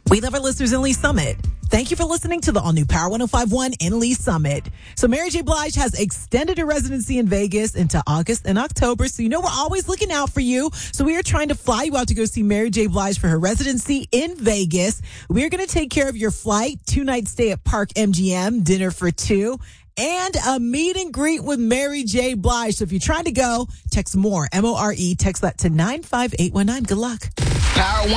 We love our listeners in Lee Summit. Thank you for listening to the all-new Power 105.1 in Lee Summit. So Mary J. Blige has extended her residency in Vegas into August and October. So you know we're always looking out for you. So we are trying to fly you out to go see Mary J. Blige for her residency in Vegas. We are going to take care of your flight, 2-night stay at Park MGM, dinner for 2, and a meet and greet with Mary J. Blige. So if you're trying to go, text MORE, M-O-R-E, text that to 95819. Good luck. Power